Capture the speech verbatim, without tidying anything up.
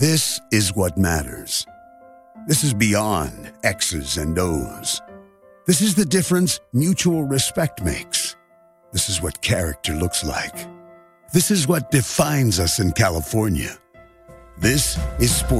This is what matters. This is beyond X's and O's. This is the difference mutual respect makes. This is what character looks like. This is what defines us in California. This is sports.